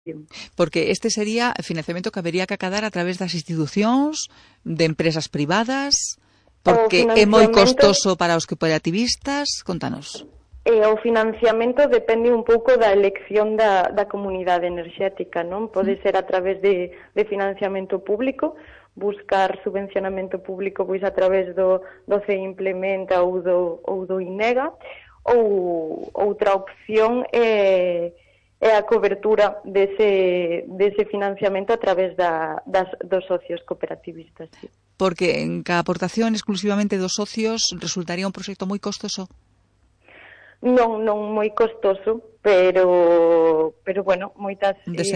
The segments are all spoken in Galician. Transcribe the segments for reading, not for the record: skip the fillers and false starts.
Porque este sería financiamento que habería que acadar a través das institucións, de empresas privadas, porque é moi costoso para os cooperativistas. Contanos. O financiamento depende un pouco da elección da comunidade enerxética, non? Pode ser a través de financiamento público, buscar subvencionamento público pois a través do CE Implementa ou do INEGA, ou outra opción é a cobertura dese financiamento a través dos socios cooperativistas. Sí. Porque en cada aportación exclusivamente dos socios resultaría un proxecto moi costoso? Non moi costoso, pero bueno, moitas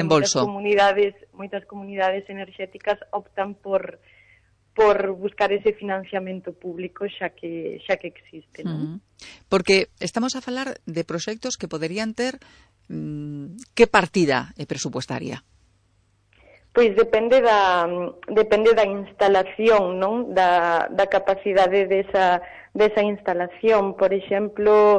comunidades enerxéticas optan por buscar ese financiamento público xa que existe, non? Porque estamos a falar de proxectos que poderían ter que partida presupuestaria? Pois depende da instalación, non? Da capacidade desa instalación. Por exemplo,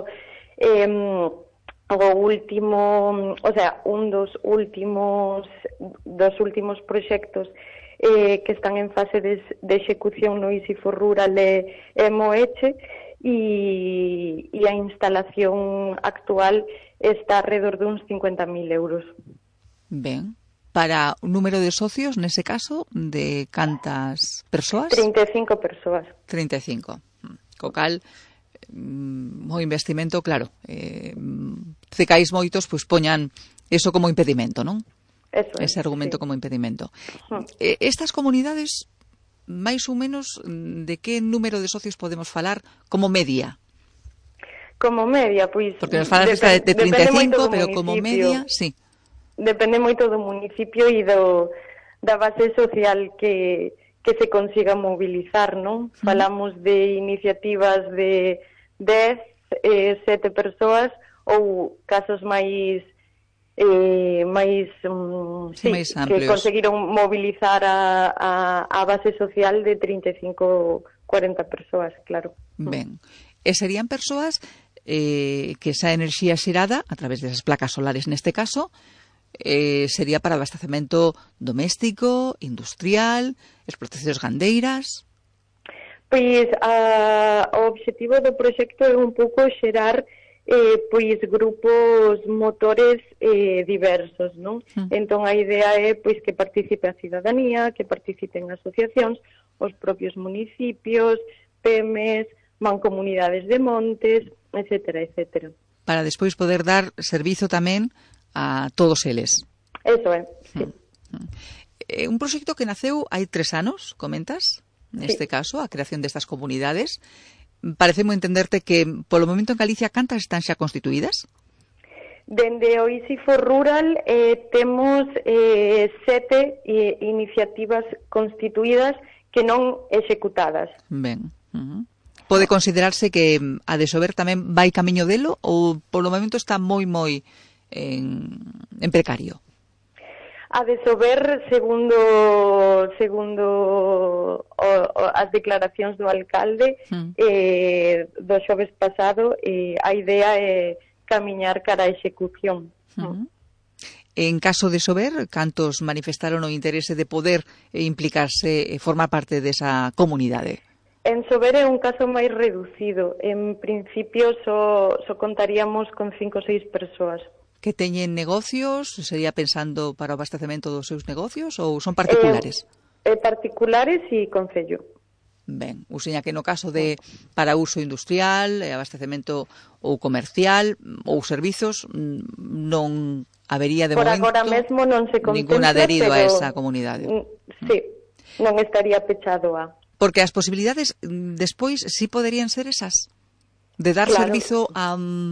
un dos últimos proxectos que están en fase de execución no ISIFO Rural é Moeche, e a instalación actual está alrededor de uns 50.000 euros. Ben. Para un número de socios, nese caso, de cantas persoas? 35 persoas. 35. Co cal, o investimento, claro, cecais moitos, pois poñan eso como impedimento, non? Ese argumento, sí. Como impedimento. Estas comunidades, máis ou menos, de que número de socios podemos falar como media? Como media, pois... Porque nos falas de 35, pero como media, sí. Depende moito do municipio e da base social que se consiga mobilizar, non? Falamos de iniciativas de 10, 7 persoas, ou casos máis que conseguiron mobilizar a base social de 35, 40 persoas, claro. Ben, e serían persoas que esa enerxía xerada a través desas placas solares neste caso sería para abastecemento doméstico, industrial, explotacións gandeiras? Pois o obxectivo do proxecto é un pouco xerar pois grupos motores diversos, non? Entón a idea é pois que participe a cidadanía, que participen asociacións, os propios municipios, PEMES, mancomunidades de montes, etcétera, etcétera. Para despois poder dar servizo tamén a todos eles. Eso é, sí. Un proxecto que naceu hai 3 anos, comentas, neste caso, a creación destas comunidades. Parecemos entenderte que, polo momento en Galicia, cantas están xa constituídas? Dende o ISIFO Rural temos 7 iniciativas constituídas que non executadas. Ben. Pode considerarse que a de Sober tamén vai camiño delo ou polo momento está moi en precario? A de Sober, segundo as declaracións do alcalde do xoves pasado, a idea é camiñar cara a execución. En caso de Sober, cantos manifestaron o interese de poder implicarse e formar parte desa comunidade? En Sober é un caso máis reducido. En principio só contaríamos con 5 ou 6 persoas. Que teñen negocios? Sería pensando para o abastecemento dos seus negocios ou son particulares? Particulares e concello. Ben, useña que no caso de para uso industrial, abastecemento ou comercial ou servizos, non habería de por momento agora mesmo non se contempla, ningún adherido a esa comunidade. Sí, non estaría pechado a... Porque as posibilidades despois sí poderían ser esas, de dar servizo a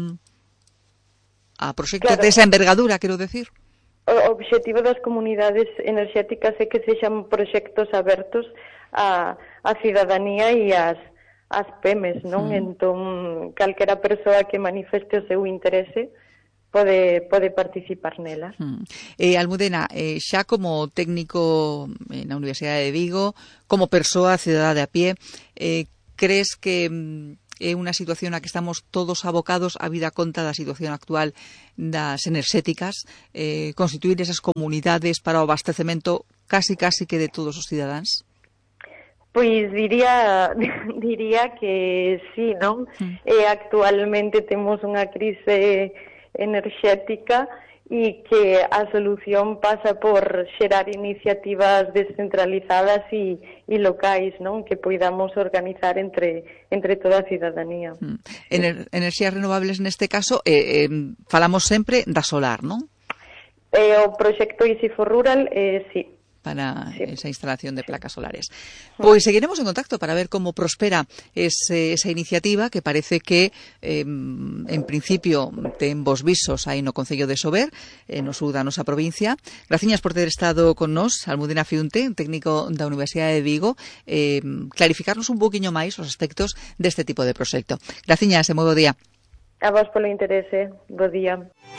proxectos desa envergadura, quero decir. O obxectivo das comunidades enerxéticas é que sexan proxectos abertos a cidadanía e as PEMES, non? Entón, calquera persoa que manifeste o seu interese pode participar nela. Almudena, xa como técnico na Universidade de Vigo, como persoa cidadá de a pie, crees que é unha situación a que estamos todos abocados a vida conta da situación actual das enerxéticas, constituir esas comunidades para o abastecemento casi que de todos os cidadáns? Pois diría que sí, non? Actualmente temos unha crise enerxética e que a solución pasa por xerar iniciativas descentralizadas e locais, non? Que poidamos organizar entre toda a cidadanía. Enerxías renovables neste caso, falamos sempre da solar, non? O proxecto Easy for Rural, sí. Para esa instalación de placas solares. Pois seguiremos en contacto para ver como prospera esa iniciativa que parece que en principio ten vos visos aí no Concello de Sober, no sur da nosa provincia. Graciñas por ter estado con nós, Almudena Fiunte, técnico da Universidade de Vigo, clarificarnos un poquinho máis os aspectos deste tipo de proxecto. Graciñas e moi bo día. A vos polo interese. Bo día.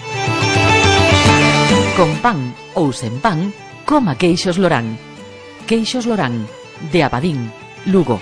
Con pan ou sen pan, coma queixos Lorán. Queixos Lorán, de Abadín, Lugo.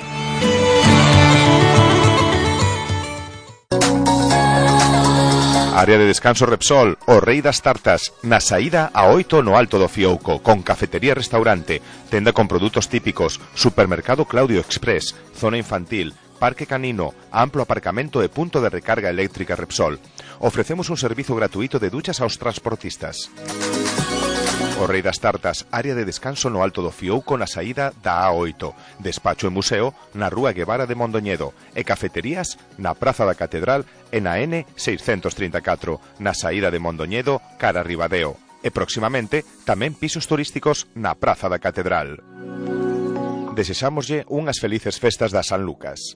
Área de descanso Repsol, o Rei das Tartas, na saída a 8 no Alto do Fiouco, con cafetería e restaurante, tenda con produtos típicos, supermercado Claudio Express, zona infantil, parque canino, amplo aparcamento e punto de recarga eléctrica Repsol. Ofrecemos un servizo gratuito de duchas aos transportistas. O Rei das Tartas, área de descanso no Alto do Fiouco na saída da A8, despacho e museo na Rúa Guevara de Mondoñedo e cafeterías na Praza da Catedral e na N634, na saída de Mondoñedo cara a Ribadeo. E próximamente tamén pisos turísticos na Praza da Catedral. Desexámoslle unhas felices festas da San Lucas.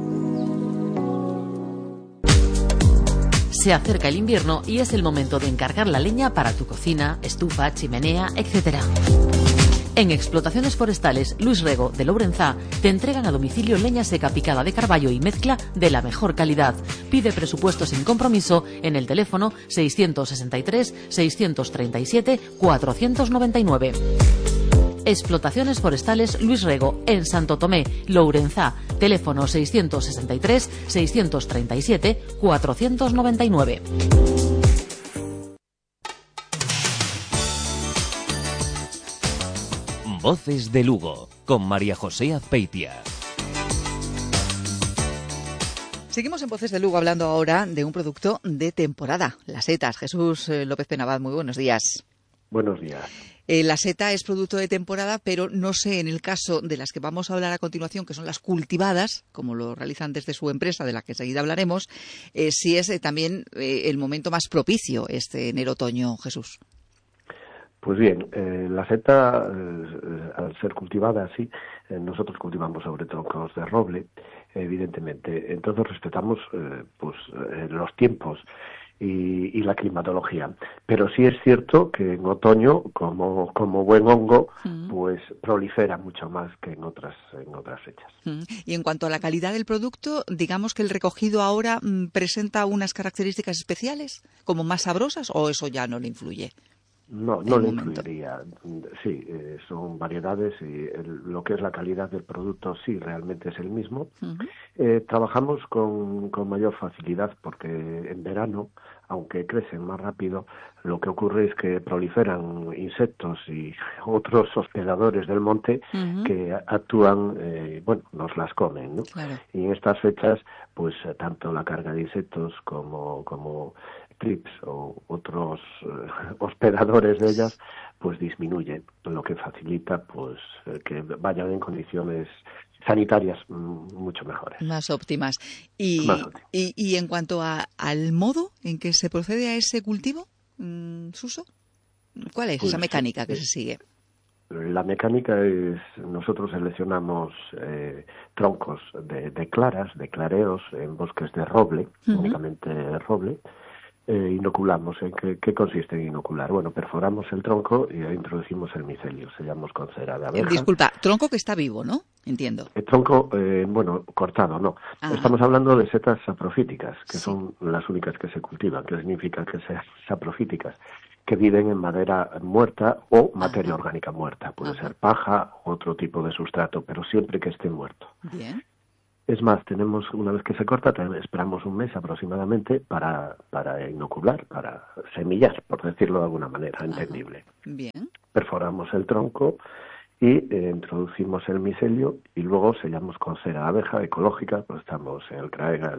Se acerca el invierno y es el momento de encargar la leña para tu cocina, estufa, chimenea, etc. En Explotaciones Forestales Luis Rego de Lourenzá te entregan a domicilio leña seca picada de carballo y mezcla de la mejor calidad. Pide presupuesto sin compromiso en el teléfono 663 637 499. Explotaciones Forestales Luis Rego, en Santo Tomé, Lourenzá, teléfono 663 637 499. Voces de Lugo, con María José Azpeitia. Seguimos en Voces de Lugo hablando ahora de un producto de temporada, las setas. Jesús López Penabad, muy buenos días. Buenos días. La seta es producto de temporada, pero no sé, en el caso de las que vamos a hablar a continuación, que son las cultivadas, como lo realizan desde su empresa, de la que enseguida hablaremos, si es también el momento más propicio, enero-otoño, Jesús. Pues bien, la seta, al ser cultivada así, nosotros cultivamos sobre troncos de roble, evidentemente. Entonces respetamos los tiempos y la climatología. Pero sí es cierto que en otoño, como buen hongo, pues prolifera mucho más que en otras fechas. Y en cuanto a la calidad del producto, digamos que el recogido ahora presenta unas características especiales, como más sabrosas, ¿o eso ya no le influye? No le influiría. Sí, son variedades y lo que es la calidad del producto sí realmente es el mismo. Trabajamos con mayor facilidad porque en verano, aunque crecen más rápido, lo que ocurre es que proliferan insectos y otros hospedadores del monte que actúan, nos las comen, ¿no? Claro. Y en estas fechas, pues tanto la carga de insectos como trips o otros hospedadores de ellas, pues disminuyen, lo que facilita pues que vayan en condiciones sanitarias mucho mejores. Más óptimas. Y en cuanto al modo en que se procede a ese cultivo, Suso, ¿cuál es pues esa mecánica que se sigue? La mecánica es, nosotros seleccionamos troncos de claras, de clareos en bosques de roble, únicamente roble. Inoculamos. ¿En qué consiste en inocular? Bueno, perforamos el tronco y ahí introducimos el micelio, sellamos con cera de abeja. Disculpa, tronco que está vivo, ¿no? Entiendo. El tronco, cortado, no. Ajá. Estamos hablando de setas saprofíticas, que son las únicas que se cultivan, que significa que sean saprofíticas, que viven en madera muerta o materia orgánica muerta. Puede ser paja u otro tipo de sustrato, pero siempre que esté muerto. Bien. Es más, una vez que se corta, esperamos un mes aproximadamente para inocular, para semillar, por decirlo de alguna manera, entendible. Bien. Perforamos el tronco y introducimos el micelio y luego sellamos con cera de abeja ecológica, pues estamos en el CRAEGA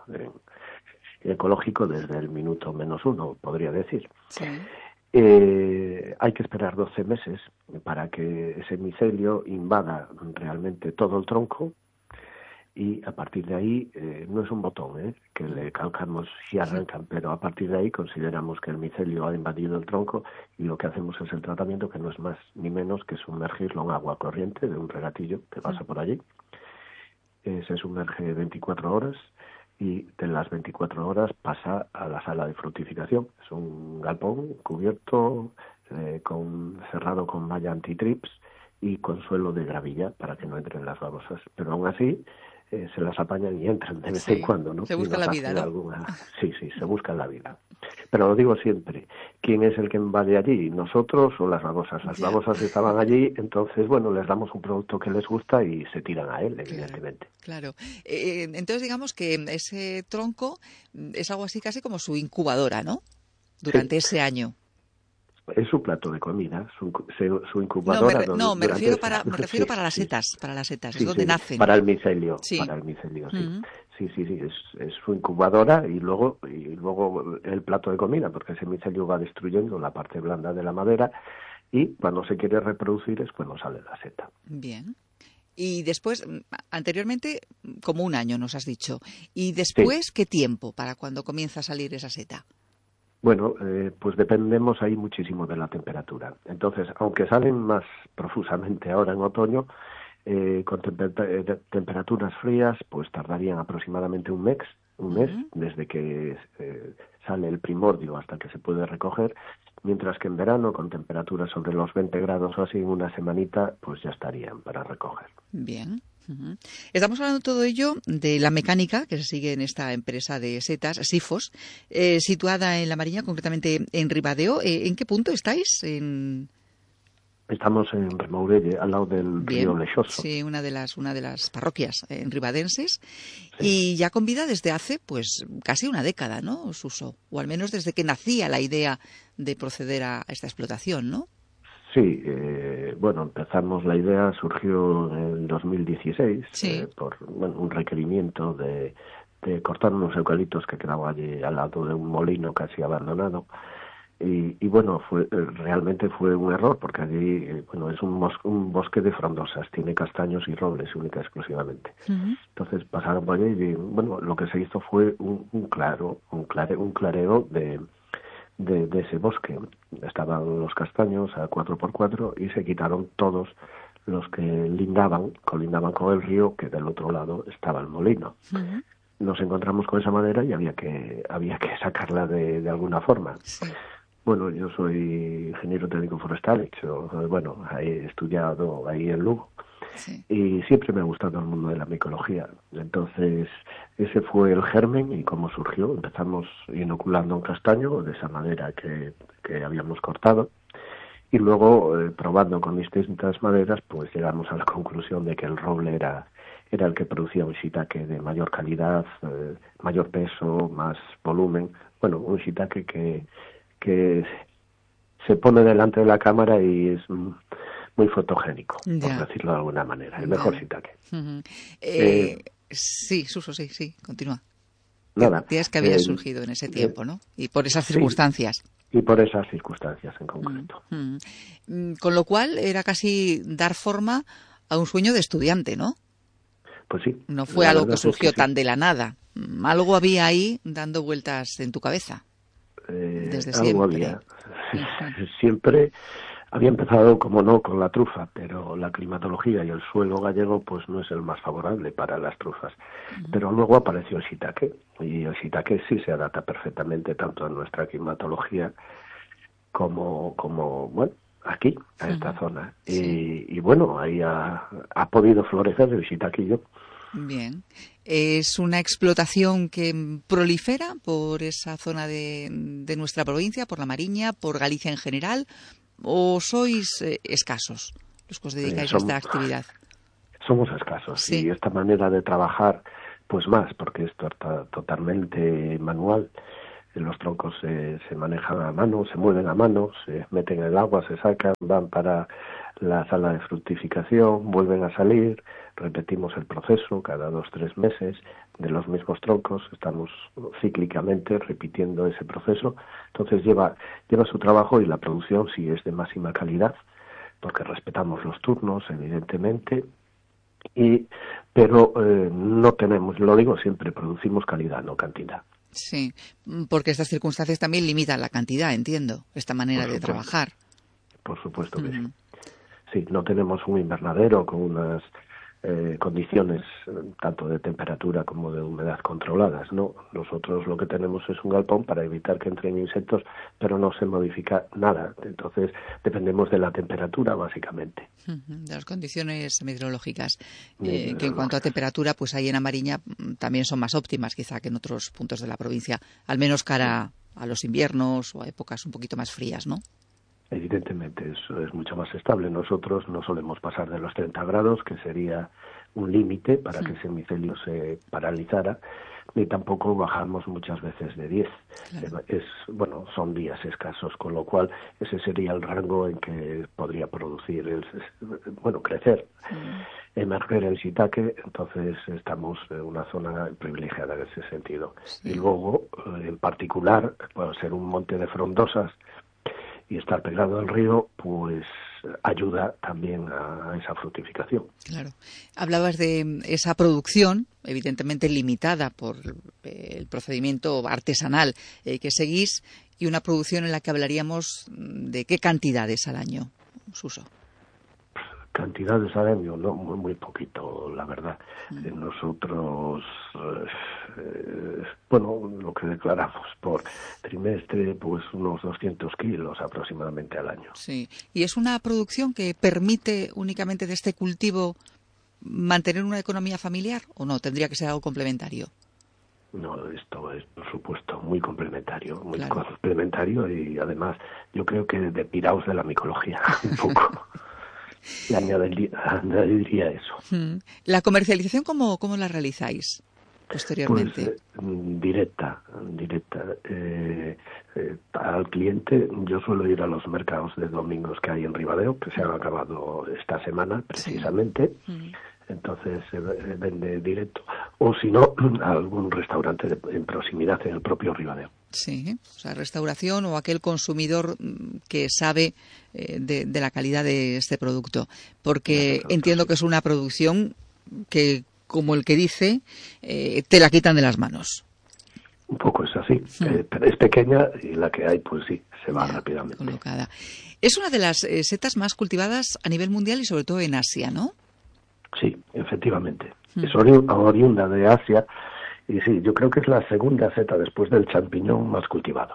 ecológico desde el minuto -1, podría decir. Sí. Hay que esperar 12 meses para que ese micelio invada realmente todo el tronco y a partir de ahí, no es un botón que le calcamos si arrancan, pero a partir de ahí consideramos que el micelio ha invadido el tronco y lo que hacemos es el tratamiento, que no es más ni menos que sumergirlo en agua corriente de un regatillo que pasa por allí. Se sumerge 24 horas y de las 24 horas pasa a la sala de fructificación. Es un galpón cubierto, cerrado con malla anti-trips y con suelo de gravilla para que no entren las babosas. Pero aún así se las apañan y entran de vez en cuando, ¿no? Se busca la vida, ¿no? Sí, se busca la vida. Pero lo digo siempre, ¿quién es el que invade allí? ¿Nosotros o las babosas? Las babosas estaban allí, entonces, bueno, les damos un producto que les gusta y se tiran a él, evidentemente. Claro. Entonces, digamos que ese tronco es algo así casi como su incubadora, ¿no? Durante ese año. Es su plato de comida, su incubadora. Me refiero para las setas, es donde nacen. Para el micelio, sí. Sí, es su incubadora y luego el plato de comida, porque ese micelio va destruyendo la parte blanda de la madera y cuando se quiere reproducir es cuando sale la seta. Bien. Y después, anteriormente, como un año nos has dicho. ¿Y después qué tiempo para cuando comienza a salir esa seta? Bueno, pues dependemos ahí muchísimo de la temperatura. Entonces, aunque salen más profusamente ahora en otoño, con temperaturas frías, pues tardarían aproximadamente un mes desde que sale el primordio hasta que se puede recoger, mientras que en verano, con temperaturas sobre los 20 grados o así, en una semanita, pues ya estarían para recoger. Bien. Estamos hablando todo ello de la mecánica que se sigue en esta empresa de setas, Sifos, situada en La Mariña, concretamente en Ribadeo. ¿En qué punto estáis? Estamos en Remourelle, al lado del río Leixoso. Sí, una de las parroquias ribadenses. Sí. Y ya con vida desde hace, pues, casi una década, ¿no, Suso? O al menos desde que nacía la idea de proceder a esta explotación, ¿no? Sí, la idea surgió en el 2016 por un requerimiento de cortar unos eucaliptos que quedaban allí al lado de un molino casi abandonado. Y realmente fue un error, porque allí es un bosque de frondosas, tiene castaños y robles única y exclusivamente. Uh-huh. Entonces pasaron por allí y lo que se hizo fue un clareo de ese bosque. Estaban los castaños a 4x4 y se quitaron todos los que colindaban con el río, que del otro lado estaba el molino. Uh-huh. Nos encontramos con esa madera y había que sacarla de alguna forma. Sí. Bueno, yo soy ingeniero técnico forestal, he estudiado ahí en Lugo. Sí. Y siempre me ha gustado el mundo de la micología. Entonces, ese fue el germen y cómo surgió. Empezamos inoculando un castaño de esa madera que habíamos cortado. Y luego, probando con distintas maderas, pues llegamos a la conclusión de que el roble era el que producía un shiitake de mayor calidad, mayor peso, más volumen. Bueno, un shiitake que se pone delante de la cámara y es muy fotogénico, por decirlo de alguna manera. El mejor shiitake. Uh-huh. Sí, Suso, sí, continúa. Nada. Decías que había surgido en ese tiempo, ¿no? Y por esas circunstancias. Sí, y por esas circunstancias en concreto. Uh-huh. Con lo cual era casi dar forma a un sueño de estudiante, ¿no? Pues sí. No fue algo que surgió tan de la nada. Algo había ahí dando vueltas en tu cabeza. Desde algo había. Siempre había empezado, como no, con la trufa, pero la climatología y el suelo gallego pues no es el más favorable para las trufas. Uh-huh. Pero luego apareció el shiitake, y el shiitake sí se adapta perfectamente tanto a nuestra climatología como aquí, a esta zona. Sí. Y ahí ha podido florecer el shiitaquillo. Bien. ¿Es una explotación que prolifera por esa zona de nuestra provincia, por La Mariña, por Galicia en general, o sois escasos los que os dedicáis a esta actividad? Somos escasos, sí. Y esta manera de trabajar, pues más, porque esto está totalmente manual. Los troncos se manejan a mano, se mueven a mano, se meten en el agua, se sacan, van para la sala de fructificación, vuelven a salir, repetimos el proceso cada 2-3 meses de los mismos troncos, estamos cíclicamente repitiendo ese proceso. Entonces lleva su trabajo, y la producción sí es de máxima calidad, porque respetamos los turnos, evidentemente, pero no tenemos, lo digo siempre, producimos calidad, no cantidad. Sí, porque estas circunstancias también limitan la cantidad, entiendo, esta manera de trabajar. Por supuesto que sí. Sí, no tenemos un invernadero con unas condiciones tanto de temperatura como de humedad controladas, ¿no? Nosotros lo que tenemos es un galpón para evitar que entren insectos, pero no se modifica nada. Entonces dependemos de la temperatura, básicamente. De las condiciones meteorológicas, que en cuanto a temperatura, pues ahí en Amariña también son más óptimas quizá que en otros puntos de la provincia, al menos cara a los inviernos o a épocas un poquito más frías, ¿no? Evidentemente, eso es mucho más estable. Nosotros no solemos pasar de los 30 grados, que sería un límite para que ese micelio se paralizara, ni tampoco bajamos muchas veces de 10. Claro. Son días escasos, con lo cual ese sería el rango en que podría producir, crecer, emerger el shiitake. Entonces estamos en una zona privilegiada en ese sentido. Sí. Y luego, en particular, puede ser un monte de frondosas, y estar pegado al río, pues ayuda también a esa fructificación. Claro. Hablabas de esa producción, evidentemente limitada por el procedimiento artesanal que seguís, y una producción en la que hablaríamos de qué cantidades al año, Suso. Cantidades al año, no, muy poquito, la verdad. Nosotros, lo que declaramos por trimestre, pues unos 200 kilos aproximadamente al año. Sí, y es una producción que permite únicamente de este cultivo mantener una economía familiar, ¿o no? ¿Tendría que ser algo complementario? No, esto es, por supuesto, muy complementario, complementario, y además yo creo que de piraos de la micología, un poco. Le añadiría eso. ¿La comercialización cómo la realizáis posteriormente? Pues directa. Al cliente, yo suelo ir a los mercados de domingos que hay en Ribadeo, que se han acabado esta semana precisamente. Sí. Entonces se vende directo, o si no, a algún restaurante en proximidad en el propio Ribadeo. Sí, o sea, restauración o aquel consumidor que sabe de la calidad de este producto, porque entiendo que es una producción que, como el que dice, te la quitan de las manos. Un poco es así, pero es pequeña y la que hay, pues sí, se va rápidamente. Colocada. Es una de las setas más cultivadas a nivel mundial y sobre todo en Asia, ¿no? Sí, efectivamente. Es oriunda de Asia, y sí, yo creo que es la segunda seta después del champiñón más cultivado.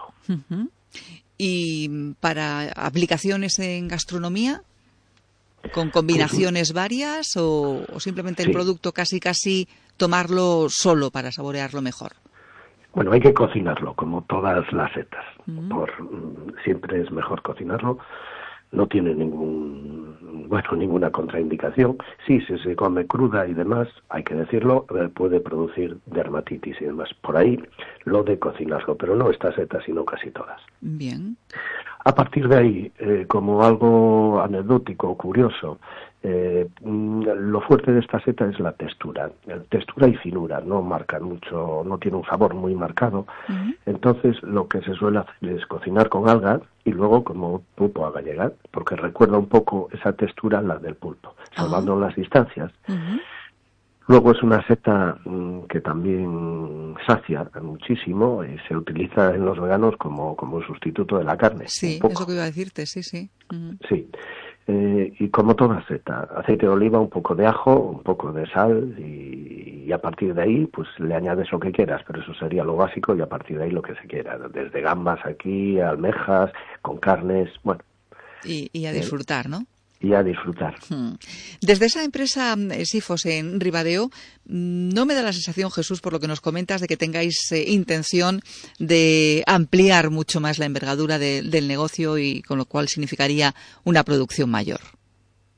¿Y para aplicaciones en gastronomía? ¿Con combinaciones varias o simplemente el producto casi tomarlo solo para saborearlo mejor? Bueno, hay que cocinarlo, como todas las setas. Siempre es mejor cocinarlo. No tiene ninguna contraindicación. Sí, si se come cruda y demás, hay que decirlo, puede producir dermatitis y demás. Por ahí lo de cocinarlo, pero no esta seta, sino casi todas. Bien. A partir de ahí, como algo anecdótico o curioso, lo fuerte de esta seta es la textura. Textura y finura, no marcan mucho, no tiene un sabor muy marcado. Entonces, lo que se suele hacer es cocinar con algas y luego como pulpo a gallega, porque recuerda un poco esa textura a la del pulpo, salvando las distancias. Luego es una seta que también sacia muchísimo y se utiliza en los veganos como sustituto de la carne. Sí, eso que iba a decirte, sí. Sí, y como toda seta, aceite de oliva, un poco de ajo, un poco de sal y a partir de ahí pues le añades lo que quieras, pero eso sería lo básico y a partir de ahí lo que se quiera, desde gambas aquí, almejas, con carnes, bueno. Y a disfrutar, ¿no? Y a disfrutar. Desde esa empresa Sifos en Ribadeo, no me da la sensación, Jesús, por lo que nos comentas, de que tengáis intención de ampliar mucho más la envergadura del negocio y con lo cual significaría una producción mayor.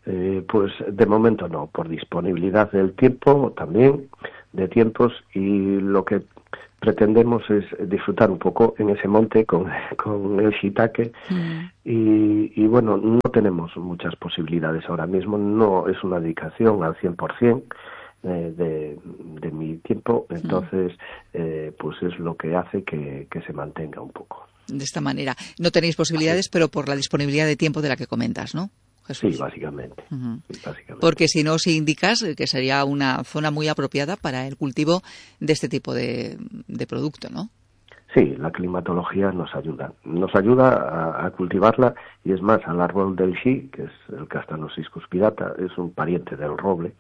Pues de momento no, por disponibilidad del tiempo también, de tiempos, y lo que pretendemos es disfrutar un poco en ese monte con el shiitake y bueno, no tenemos muchas posibilidades ahora mismo, no es una dedicación al 100% de mi tiempo, entonces pues es lo que hace que se mantenga un poco. De esta manera, no tenéis posibilidades, pero por la disponibilidad de tiempo de la que comentas, ¿no, Jesús? Sí, básicamente. Sí, básicamente. Porque si no, si indicas que sería una zona muy apropiada para el cultivo de este tipo de producto, ¿no? Sí, la climatología nos ayuda a cultivarla, y es más, al árbol del shi, que es el Castanosis cuspidata, es un pariente del roble.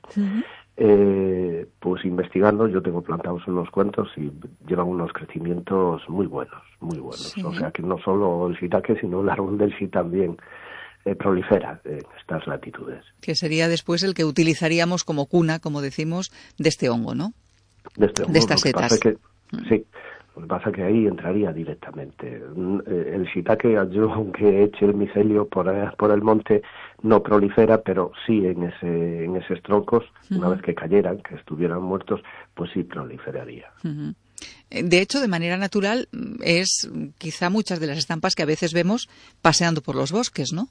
Pues investigando, yo tengo plantados unos cuantos y llevan unos crecimientos muy buenos. Sí. O sea que no solo el shiitake, sino el árbol del shi también prolifera en estas latitudes. Que sería después el que utilizaríamos como cuna, como decimos, de este hongo, ¿no? De este hongo, de estas setas. Sí. Lo que pasa es que ahí entraría directamente. El shiitake, yo aunque eche el micelio por el monte, no prolifera, pero sí en esos troncos, una vez que cayeran, que estuvieran muertos, pues sí proliferaría. De hecho, de manera natural, es quizá muchas de las estampas que a veces vemos paseando por los bosques, ¿no?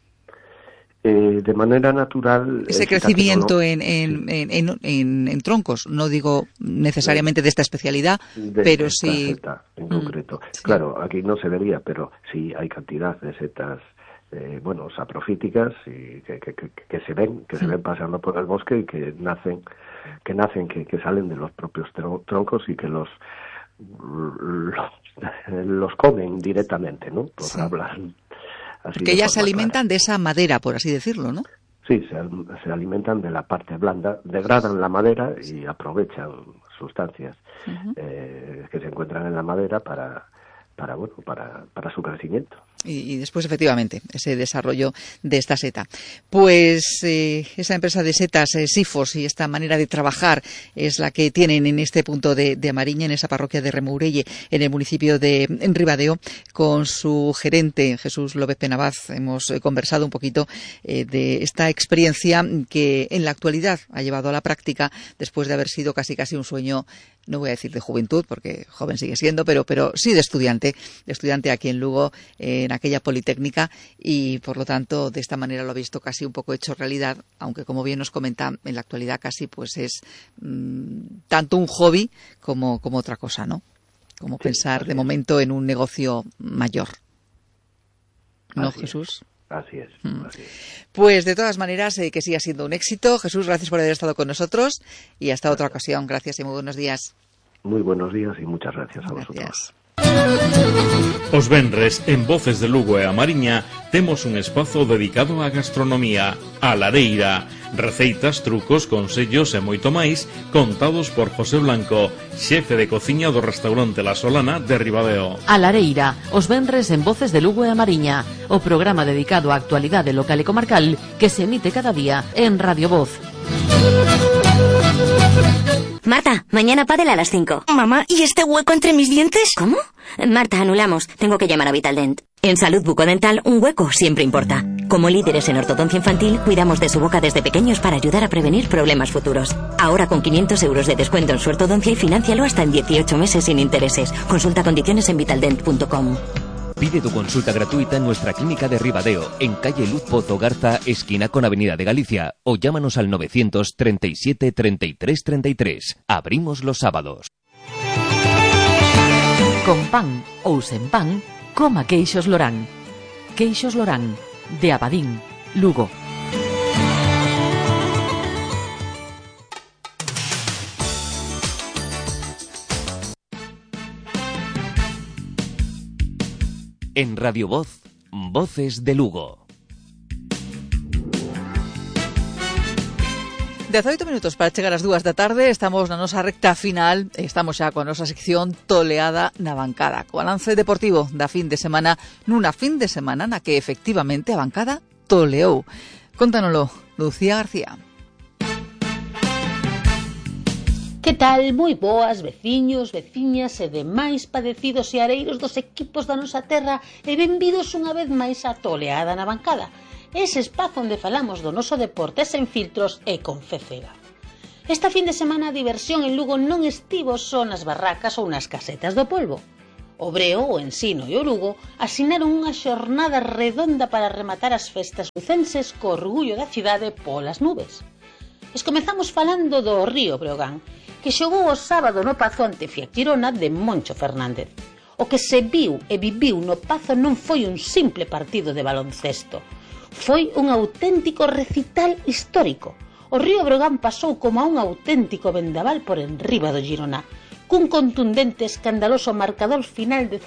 De manera natural... Ese crecimiento en troncos, no digo necesariamente de esta especialidad, pero esta sí... seta en concreto. Sí. Claro, aquí no se vería, pero sí hay cantidad de setas, saprofíticas, y que se ven pasando por el bosque y que salen de los propios troncos y que los comen directamente, ¿no? Por hablar... Porque ellas se alimentan de esa madera, por así decirlo, ¿no? Sí, se alimentan de la parte blanda, degradan la madera y aprovechan sustancias que se encuentran en la madera para su crecimiento. Y después, efectivamente, ese desarrollo de esta seta. Pues esa empresa de setas, Sifos, y esta manera de trabajar es la que tienen en este punto de Amariña, en esa parroquia de Remourelle, en el municipio de Ribadeo, con su gerente, Jesús López Penabaz. Hemos conversado un poquito de esta experiencia que en la actualidad ha llevado a la práctica después de haber sido casi un sueño, no voy a decir de juventud, porque joven sigue siendo, pero sí de estudiante aquí en Lugo, en aquella politécnica, y por lo tanto de esta manera lo ha visto casi un poco hecho realidad, aunque como bien nos comenta, en la actualidad casi pues es tanto un hobby como otra cosa, ¿no? Como sí, pensar de momento en un negocio mayor. ¿No, así Jesús? Así es. Pues de todas maneras, que siga siendo un éxito. Jesús, gracias por haber estado con nosotros y hasta otra ocasión. Gracias y muy buenos días. Muy buenos días y muchas gracias a vosotros. Os venres en Voces de Lugo e a Mariña temos un espazo dedicado á gastronomía, a lareira, receitas, trucos, consellos e moito máis contados por José Blanco, xefe de cociña do restaurante La Solana de Ribadeo. A lareira, os venres en Voces de Lugo e a Mariña, o programa dedicado á actualidade local e comarcal que se emite cada día en Radio Voz. Marta, mañana pádel a las 5. Mamá, ¿y este hueco entre mis dientes? ¿Cómo? Marta, anulamos. Tengo que llamar a Vitaldent. En salud bucodental, un hueco siempre importa. Como líderes en ortodoncia infantil, cuidamos de su boca desde pequeños para ayudar a prevenir problemas futuros. Ahora con 500 euros de descuento en su ortodoncia y financialo hasta en 18 meses sin intereses. Consulta condiciones en vitaldent.com. Pide tu consulta gratuita en nuestra clínica de Ribadeo, en calle Luz Pozo Garza, esquina con Avenida de Galicia, o llámanos al 937 33 33. Abrimos los sábados. Con pan ou sen pan, coma Queixos Lorán. Queixos Lorán, de Abadín, Lugo. En Radio Voz, Voces de Lugo. 18 minutos para chegar ás 2 da tarde. Estamos na nosa recta final. Estamos xa coa nosa sección Toleada na bancada, co balance deportivo da fin de semana, nunha fin de semana na que efectivamente a bancada toleou. Contánoslo, Lucía García. Que tal? Moi boas, veciños, veciñas e demais padecidos e areiros dos equipos da nosa terra e benvidos unha vez máis a Toleada na bancada. ese espazo onde falamos do noso deporte sen filtros e con fe cega. Esta fin de semana a diversión en Lugo non estivo só nas barracas ou nas casetas do polvo. O Breo, o Ensino e o Lugo asinaron unha xornada redonda para rematar as festas lucenses co orgullo da cidade polas nubes. Comezamos falando do Río Breogán, que xogou o sábado no Pazo ante Fiat-Girona de Moncho Fernández. O que se viu e viviu no Pazo non foi un simple partido de baloncesto. Foi un auténtico recital histórico. O Río Breogán pasou como a un auténtico vendaval por enriba do Girona, cun contundente escandaloso marcador final de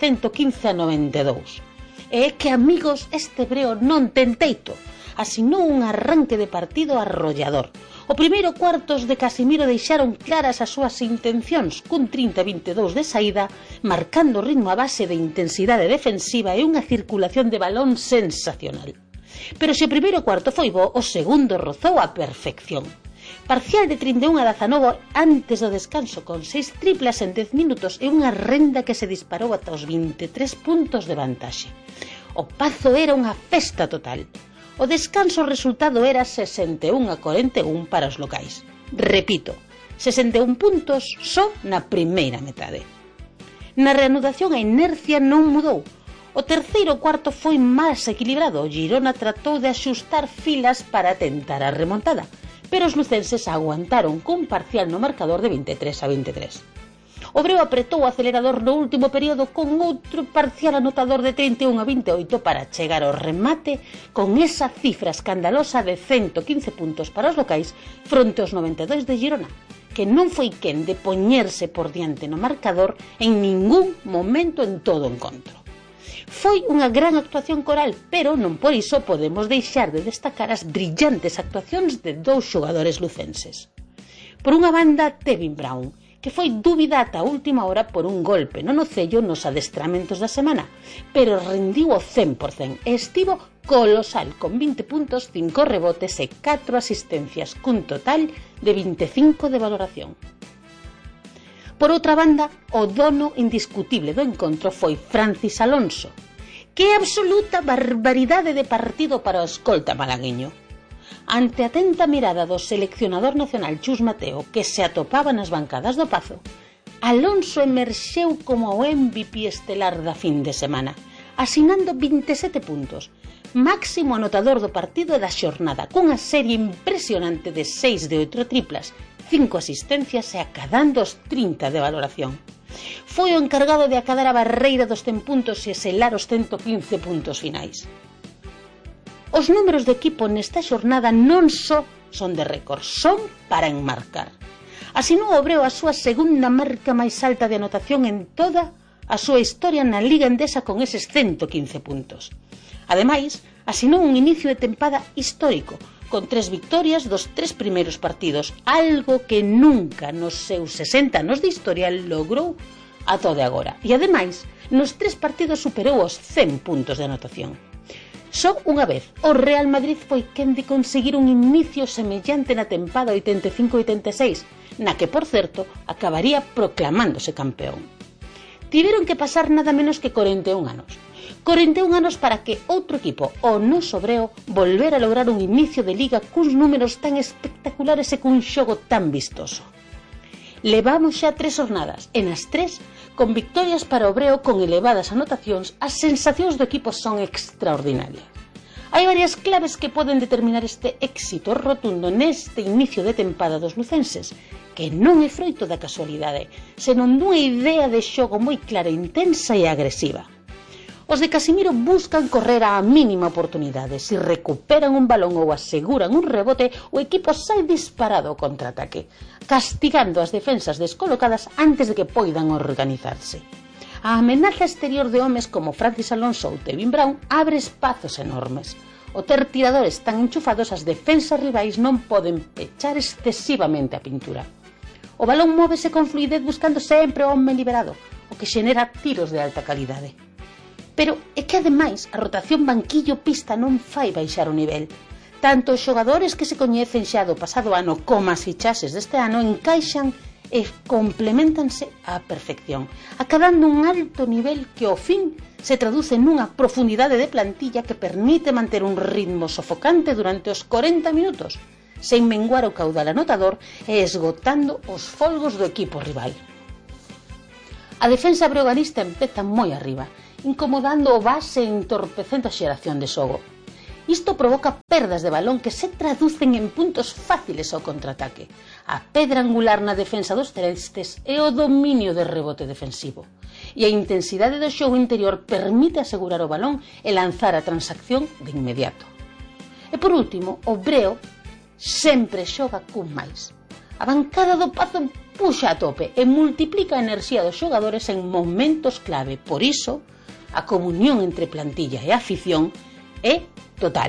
115-92. E é que, amigos, este Breo non ten teito. Asinou un arranque de partido arrollador. O primeiro cuartos de Casimiro deixaron claras as súas intencións cun 30-22 de saída, marcando ritmo a base de intensidade defensiva e unha circulación de balón sensacional. Pero se o primeiro cuarto foi bo, o segundo rozou a perfección. Parcial de 31-19 antes do descanso con 6 triplas en 10 minutos e unha renda que se disparou ata os 23 puntos de vantaxe. O Pazo era unha festa total. O descanso resultado era 61-41 para os locais. Repito, 61 puntos só na primeira metade. Na reanudación a inercia non mudou. O terceiro cuarto foi máis equilibrado. O Girona tratou de axustar filas para tentar a remontada, pero os lucenses aguantaron cun parcial no marcador de 23-23. O Breo apretou o acelerador no último período con outro parcial anotador de 31-28 para chegar ao remate con esa cifra escandalosa de 115 puntos para os locais fronte aos 92 de Girona, que non foi quen de poñerse por diante no marcador en ningún momento en todo o encontro. Foi unha gran actuación coral, pero non por iso podemos deixar de destacar as brillantes actuacións de dous xogadores lucenses. Por unha banda, Tevin Brown, que foi dúbida ata a última hora por un golpe no nocello nos adestramentos da semana, pero rendiu o 100% e estivo colosal con 20 puntos, 5 rebotes e 4 asistencias, cun total de 25 de valoración. Por outra banda, o dono indiscutible do encontro foi Francis Alonso. Que absoluta barbaridade de partido para o escolta malagueño. Ante a atenta mirada do seleccionador nacional Chus Mateo, que se atopaba nas bancadas do Pazo, Alonso emerxeu como o MVP estelar da fin de semana, asinando 27 puntos, máximo anotador do partido e da xornada, cunha serie impresionante de 6 de 8 triplas, 5 asistencias e acadando os 30 de valoración. Foi o encargado de acadar a barreira dos 100 puntos e selar os 115 puntos finais. Os números do equipo nesta xornada non só son de récord, son para enmarcar. Asinou o Breo a súa segunda marca máis alta de anotación en toda a súa historia na Liga Endesa con eses 115 puntos. Ademais, asinou un inicio de tempada histórico, con 3 victorias dos 3 primeiros partidos, algo que nunca nos seus 60 anos de historia logrou ata o de agora. E ademais, nos 3 partidos superou os 100 puntos de anotación. Só unha vez, o Real Madrid foi quen de conseguir un inicio semellante na tempada 85-86, na que, por certo, acabaría proclamándose campeón. Tiveron que pasar nada menos que 41 anos. 41 anos para que outro equipo, o noso Breo, volver a lograr un inicio de liga cuns números tan espectaculares e cun xogo tan vistoso. Levamos xa 3 jornadas, e nas 3, con victorias para o Breo con elevadas anotacións, as sensacións do equipo son extraordinarias. Hai varias claves que poden determinar este éxito rotundo neste inicio de tempada dos lucenses, que non é froito da casualidade, senón dunha idea de xogo moi clara, intensa e agresiva. Os de Casimiro buscan correr á mínima oportunidade. Se recuperan un balón ou aseguran un rebote, o equipo sai disparado ao contraataque, castigando as defensas descolocadas antes de que poidan organizarse. A amenaza exterior de homes como Francis Alonso ou Tevin Brown abre espazos enormes. O ter tiradores tan enchufados, as defensas rivais non poden pechar excesivamente a pintura. O balón móvese con fluidez buscando sempre o home liberado, o que xenera tiros de alta calidade. Pero é que, ademais, a rotación banquillo-pista non fai baixar o nivel. Tanto os xogadores que se coñecen xa do pasado ano como as fichaxes deste ano encaixan e compleméntanse á perfección, acadando un alto nivel que ao fin se traduce nunha profundidade de plantilla que permite manter un ritmo sofocante durante os 40 minutos, sen menguar o caudal anotador e esgotando os folgos do equipo rival. A defensa breoganista empeza moi arriba, incomodando o base e entorpecendo a xeración de xogo. Isto provoca perdas de balón que se traducen en puntos fáciles ao contraataque. A pedra angular na defensa dos celestes é o dominio de rebote defensivo. E a intensidade do xogo interior permite asegurar o balón e lanzar a transacción de inmediato. E por último, o Breo sempre xoga cun máis. A bancada do Pazo puxa a tope e multiplica a enerxía dos xogadores en momentos clave. Por iso, a comunión entre plantilla e afición é total.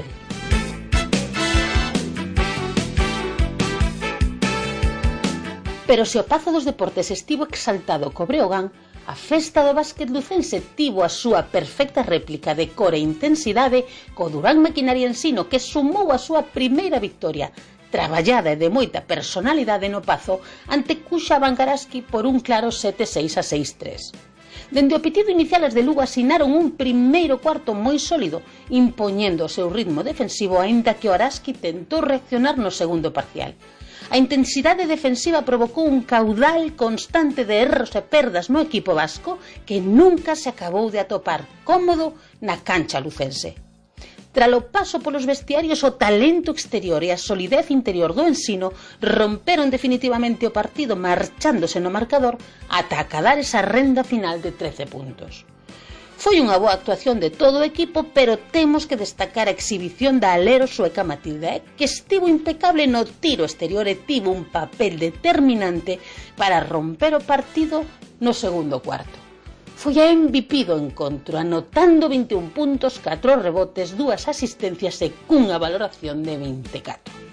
Pero se o Pazo dos Deportes estivo exaltado co Breogán, a festa do básquet lucense tivo a súa perfecta réplica de cor e intensidade co Durán Maquinaria Ensino, que sumou a súa primeira victoria, traballada e de moita personalidade no Pazo, ante Cuxa Bancaraski por un claro 7-6 a 6-3. Dende o pitido inicial as de Lugo asinaron un primeiro cuarto moi sólido, impoñendo o seu ritmo defensivo, aínda que o Araski tentou reaccionar no segundo parcial. A intensidade defensiva provocou un caudal constante de erros e perdas no equipo vasco que nunca se acabou de atopar cómodo na cancha lucense. Tralo paso polos vestiarios, o talento exterior e a solidez interior do Ensino romperon definitivamente o partido, marchándose no marcador ata acadar esa renda final de 13 puntos. Foi unha boa actuación de todo o equipo, pero temos que destacar a exhibición da alero sueca Matilda, que estivo impecable no tiro exterior e tivo un papel determinante para romper o partido no segundo cuarto. Foi a MVP do encontro, anotando 21 puntos, 4 rebotes, 2 asistencias e cunha valoración de 24.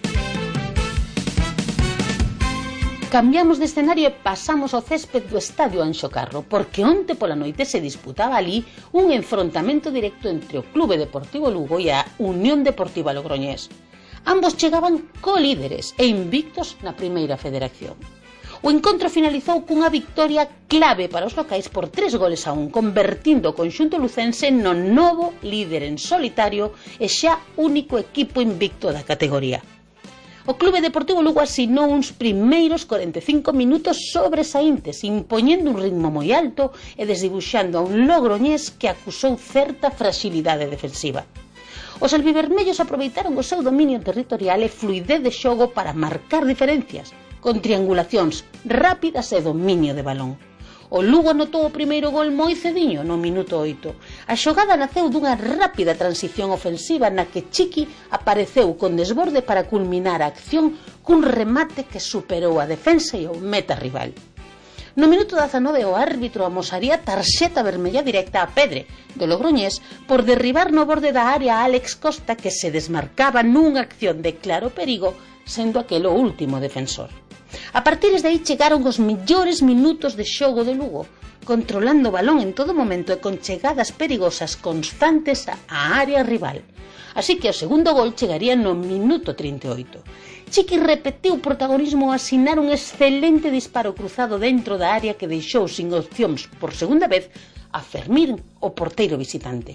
Cambiamos de escenario e pasamos ao césped do Estadio Anxo Carro, porque onte pola noite se disputaba ali un enfrontamento directo entre o Clube Deportivo Lugo e a Unión Deportiva Logroñés. Ambos chegaban colíderes e invictos na primeira federación. O encontro finalizou cunha victoria clave para os locais por 3-1, convertindo o conxunto lucense no novo líder en solitario e xa único equipo invicto da categoría. O Clube Deportivo Lugo asinou uns primeiros 45 minutos sobresaíntes, impoñendo un ritmo moi alto e desdibuxando a un Logroñés que acusou certa fragilidade defensiva. Os albivermellos aproveitaron o seu dominio territorial e fluidez de xogo para marcar diferencias, con triangulacións rápidas e dominio de balón. O Lugo anotou o primeiro gol moi cediño, no minuto 8. A xogada naceu dunha rápida transición ofensiva na que Chiqui apareceu con desborde para culminar a acción cun remate que superou a defensa e o meta rival. No minuto 19 o árbitro amosaría tarxeta vermella directa a Pedre, do Logroñés, por derribar no borde da área a Álex Costa, que se desmarcaba nunha acción de claro perigo, sendo aquel o último defensor. A partir de aí chegaron os mellores minutos de xogo de Lugo, controlando o balón en todo momento e con chegadas perigosas constantes á área rival. Así que o segundo gol chegaría no minuto 38. Chiqui repetiu o protagonismo ao asinar un excelente disparo cruzado dentro da área que deixou sin opcións por segunda vez a Fermín, o porteiro visitante.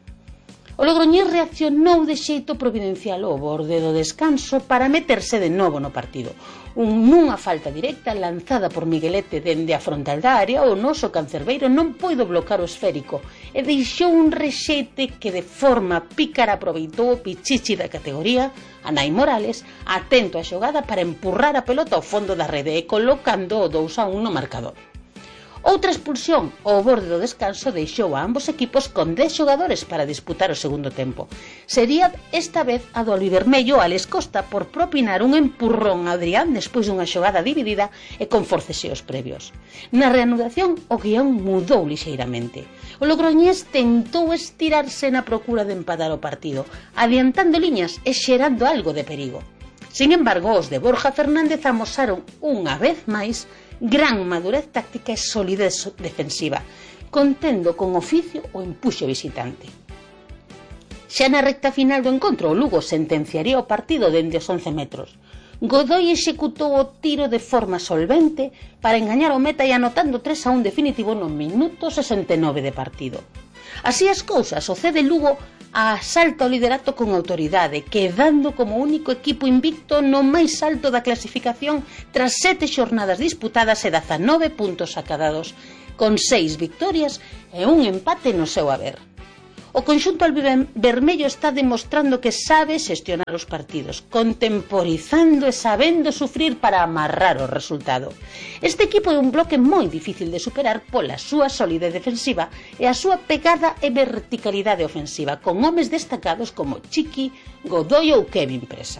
O Logroñés reaccionou de xeito providencial ao borde do descanso para meterse de novo no partido. Nunha falta directa lanzada por Miguelete dende a frontal da área, o noso cancerbeiro non poido blocar o esférico e deixou un rexete que de forma pícara aproveitou o pichichi da categoría, Anai Morales, atento á xogada para empurrar a pelota ao fondo da rede e colocando o 2-1 no marcador. Outra expulsión ao borde do descanso deixou a ambos equipos con 10 xogadores para disputar o segundo tempo. Sería esta vez a do albivermello Álex Costa por propinar un empurrón a Adrián despois dunha xogada dividida e con forcexeos previos. Na reanudación o guión mudou lixeiramente. O Logroñés tentou estirarse na procura de empatar o partido, adiantando liñas e xerando algo de perigo. Sin embargo, os de Borja Fernández amosaron unha vez máis gran madurez táctica e solidez defensiva, contendo con oficio o empuxe visitante. Xa na recta final do encontro, o Lugo sentenciaría o partido dende os 11 metros. Godoy executou o tiro de forma solvente para engañar o meta e anotando 3-1 definitivo no minuto 69 de partido. Así as cousas, o CD Lugo asalta o liderato con autoridade, quedando como único equipo invicto no máis alto da clasificación tras 7 xornadas disputadas e 19 puntos acadados, con 6 victorias e un empate no seu haber. O conxunto albivermello está demostrando que sabe xestionar os partidos, contemporizando e sabendo sufrir para amarrar o resultado. Este equipo é un bloque moi difícil de superar pola súa solidez defensiva e a súa pegada e verticalidade ofensiva, con homes destacados como Chiqui, Godoy ou Kevin Presa.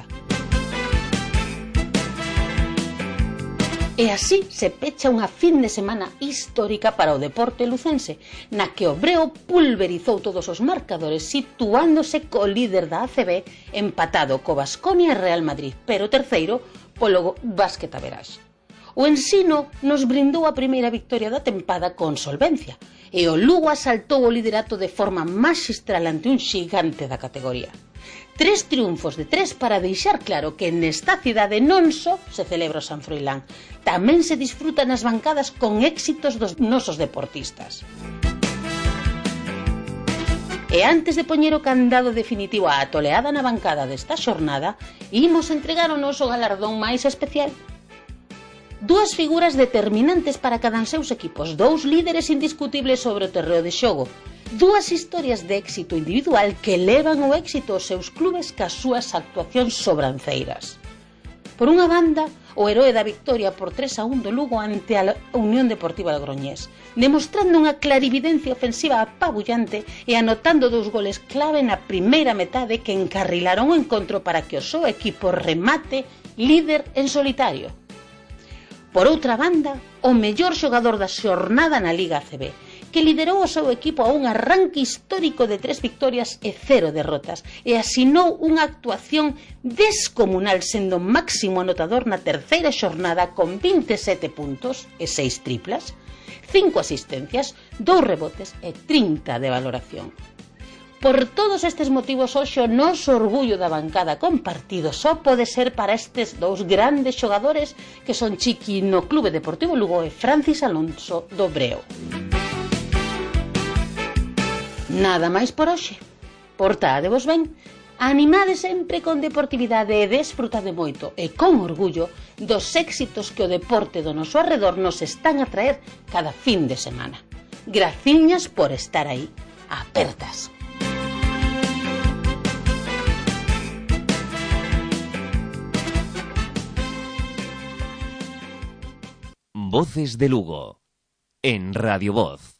E así se pecha unha fin de semana histórica para o deporte lucense, na que o Breo pulverizou todos os marcadores, situándose co líder da ACB empatado co Baskonia e Real Madrid, pero terceiro polo Básquet Average. O Ensino nos brindou a primeira victoria da tempada con solvencia, e o Lugo asaltou o liderato de forma maxistral ante un xigante da categoría. 3 triunfos de 3 para deixar claro que nesta cidade non só se celebra o San Froilán, tamén se disfruta nas bancadas con éxitos dos nosos deportistas. E antes de poñer o candado definitivo á toleada na bancada desta xornada, imos entregar o noso galardón máis especial. 2 figuras determinantes para cada seus equipos, 2 líderes indiscutibles sobre o terreo de xogo, 2 historias de éxito individual que levan o éxito aos seus clubes cas súas actuacións sobranceiras. Por unha banda, o heroe da victoria por 3-1 do Lugo ante a Unión Deportiva Logroñés, demostrando unha clarividencia ofensiva apabullante e anotando 2 goles clave na primeira metade que encarrilaron o encontro para que o seu equipo remate líder en solitario. Por outra banda, o mellor xogador da xornada na Liga ACB, que liderou o seu equipo a un arranque histórico de 3 victorias e 0 derrotas e asinou unha actuación descomunal sendo máximo anotador na terceira xornada con 27 puntos e 6 triplas, 5 asistencias, 2 rebotes e 30 de valoración. Por todos estes motivos, hoxe o noso orgullo da bancada compartido só pode ser para estes 2 grandes xogadores que son Chiqui no Clube Deportivo Lugo e Francis Alonso do Breo. Nada máis por hoxe. Portádevos ben, animade sempre con deportividade e desfrutade moito e con orgullo dos éxitos que o deporte do noso arredor nos están a traer cada fin de semana. Graciñas por estar aí. Apertas. Voces de Lugo en Radio Voz.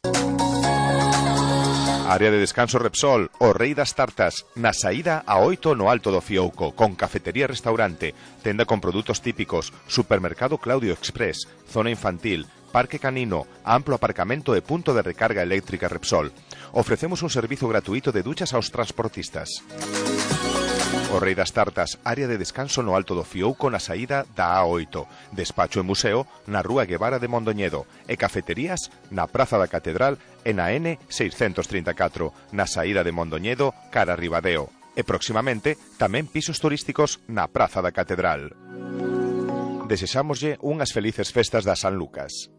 Área de descanso Repsol, o rei das tartas, na saída a 8 no Alto do Fiouco, con cafetería e restaurante, tenda con produtos típicos, supermercado Claudio Express, zona infantil, parque canino, amplo aparcamento e punto de recarga eléctrica Repsol. Ofrecemos un servizo gratuito de duchas aos transportistas. O rei das tartas, área de descanso no Alto do Fiouco na saída da A8, despacho e museo na Rúa Guevara de Mondoñedo e cafeterías na Praza da Catedral e na N634, na saída de Mondoñedo cara a Ribadeo. E próximamente tamén pisos turísticos na Praza da Catedral. Desexámoslle unhas felices festas da San Lucas.